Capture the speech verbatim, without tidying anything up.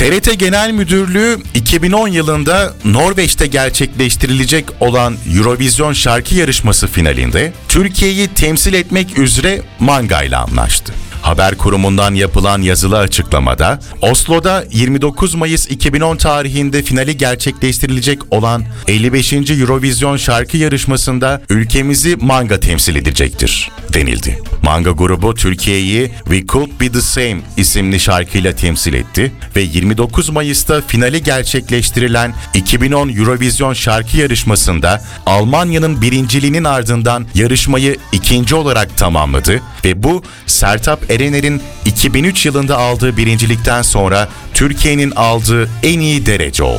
T R T Genel Müdürlüğü iki bin on yılında Norveç'te gerçekleştirilecek olan Eurovision şarkı yarışması finalinde Türkiye'yi temsil etmek üzere Manga ile anlaştı. Haber kurumundan yapılan yazılı açıklamada, Oslo'da yirmi dokuz Mayıs iki bin on tarihinde finali gerçekleştirilecek olan elli beşinci Eurovision şarkı yarışmasında ülkemizi Manga temsil edecektir, denildi. Manga grubu Türkiye'yi We Could Be The Same isimli şarkıyla temsil etti ve yirmi dokuz Mayıs'ta finali gerçekleştirilen iki bin on Eurovision şarkı yarışmasında Almanya'nın birinciliğinin ardından yarışmayı ikinci olarak tamamladı ve bu Sertab Erener'in iki bin üç yılında aldığı birincilikten sonra Türkiye'nin aldığı en iyi derece oldu.